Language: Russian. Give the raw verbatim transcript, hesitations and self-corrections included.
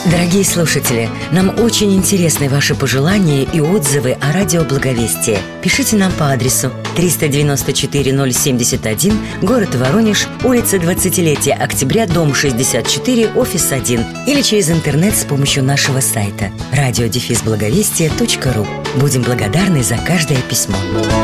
Дорогие слушатели, нам очень интересны ваши пожелания и отзывы о радио Благовестие. Пишите нам по адресу триста девяносто четыре ноль семьдесят один, город Воронеж, улица двадцатилетия Октября, дом шестьдесят четыре, офис один, или через интернет с помощью нашего сайта радио дефис благовестие точка ру. Будем благодарны за каждое письмо.